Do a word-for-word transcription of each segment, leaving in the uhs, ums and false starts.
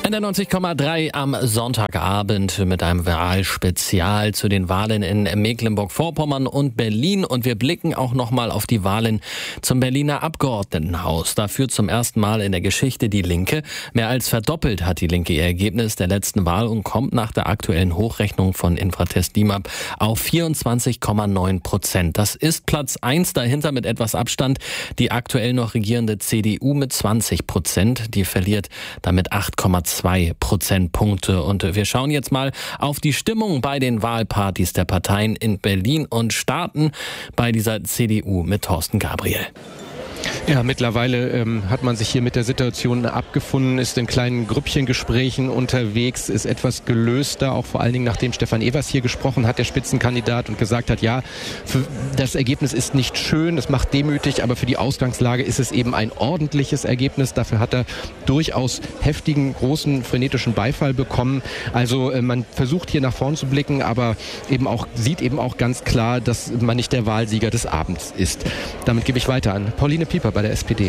N D R neunzig Komma drei am Sonntagabend mit einem Wahlspezial zu den Wahlen in Mecklenburg-Vorpommern und Berlin. Und wir blicken auch nochmal auf die Wahlen zum Berliner Abgeordnetenhaus. Da führt zum ersten Mal in der Geschichte die Linke. Mehr als verdoppelt hat die Linke ihr Ergebnis der letzten Wahl und kommt nach der aktuellen Hochrechnung von Infratest DIMAP auf vierundzwanzig Komma neun Prozent. Das ist Platz eins, dahinter mit etwas Abstand die aktuell noch regierende C D U mit zwanzig Prozent. Die verliert damit acht Komma zwei Prozentpunkte. Und wir schauen jetzt mal auf die Stimmung bei den Wahlpartys der Parteien in Berlin und starten bei dieser C D U mit Thorsten Gabriel. Ja, mittlerweile ähm, hat man sich hier mit der Situation abgefunden, ist in kleinen Grüppchengesprächen unterwegs, ist etwas gelöster, auch vor allen Dingen nachdem Stefan Evers hier gesprochen hat, der Spitzenkandidat, und gesagt hat, ja, für das Ergebnis ist nicht schön, das macht demütig, aber für die Ausgangslage ist es eben ein ordentliches Ergebnis. Dafür hat er durchaus heftigen, großen, frenetischen Beifall bekommen. Also äh, man versucht hier nach vorn zu blicken, aber eben auch sieht eben auch ganz klar, dass man nicht der Wahlsieger des Abends ist. Damit gebe ich weiter an Pauline Pieper bei der S P D.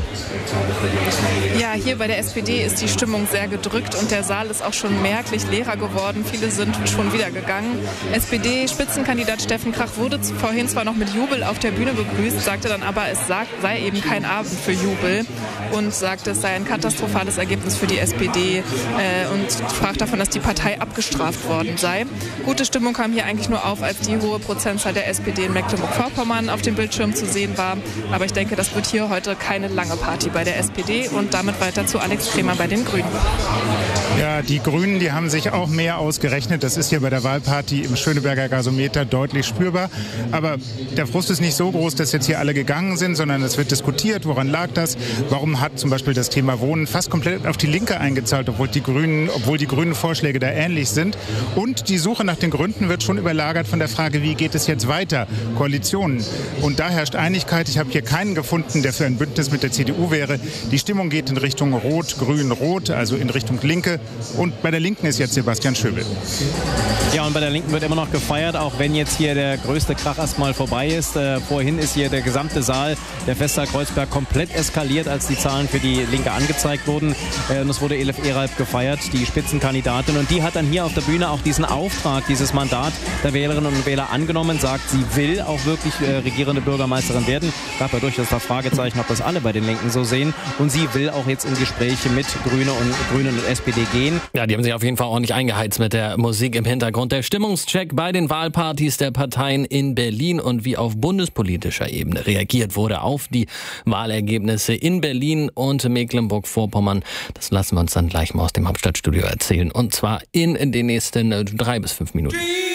Ja, hier bei der S P D ist die Stimmung sehr gedrückt und der Saal ist auch schon merklich leerer geworden. Viele sind schon wieder gegangen. S P D-Spitzenkandidat Steffen Krach wurde vorhin zwar noch mit Jubel auf der Bühne begrüßt, sagte dann aber, es sei eben kein Abend für Jubel und sagte, es sei ein katastrophales Ergebnis für die S P D äh, und sprach davon, dass die Partei abgestraft worden sei. Gute Stimmung kam hier eigentlich nur auf, als die hohe Prozentzahl der S P D in Mecklenburg-Vorpommern auf dem Bildschirm zu sehen war. Aber ich denke, das wird hier heute keine lange Party bei der S P D und damit weiter zu Alex Kremer bei den Grünen. Ja, die Grünen, die haben sich auch mehr ausgerechnet. Das ist hier bei der Wahlparty im Schöneberger Gasometer deutlich spürbar. Aber der Frust ist nicht so groß, dass jetzt hier alle gegangen sind, sondern es wird diskutiert, woran lag das? Warum hat zum Beispiel das Thema Wohnen fast komplett auf die Linke eingezahlt, obwohl die Grünen, obwohl die grünen Vorschläge da ähnlich sind? Und die Suche nach den Gründen wird schon überlagert von der Frage, wie geht es jetzt weiter? Koalitionen. Und da herrscht Einigkeit. Ich habe hier keinen gefunden, der für ein Bündnis mit der C D U wäre. Die Stimmung geht in Richtung Rot, Grün, Rot, also in Richtung Linke. Und bei der Linken ist jetzt Sebastian Schöbel. Ja, und bei der Linken wird immer noch gefeiert, auch wenn jetzt hier der größte Krach erstmal vorbei ist. Äh, vorhin ist hier der gesamte Saal der Festsaal Kreuzberg komplett eskaliert, als die Zahlen für die Linke angezeigt wurden. Äh, und es wurde Elif Eralp gefeiert, die Spitzenkandidatin. Und die hat dann hier auf der Bühne auch diesen Auftrag, dieses Mandat der Wählerinnen und Wähler angenommen, sagt, sie will auch wirklich äh, regierende Bürgermeisterin werden. Gab ja durchaus das Fragezeichen, ob das alle bei den Linken so sehen. Und sie will auch jetzt in Gespräche mit Grüne und, Grünen und S P D gehen. Ja, die haben sich auf jeden Fall ordentlich eingeheizt mit der Musik im Hintergrund. Der Stimmungscheck bei den Wahlpartys der Parteien in Berlin und wie auf bundespolitischer Ebene reagiert wurde auf die Wahlergebnisse in Berlin und Mecklenburg-Vorpommern. Das lassen wir uns dann gleich mal aus dem Hauptstadtstudio erzählen. Und zwar in den nächsten drei bis fünf Minuten.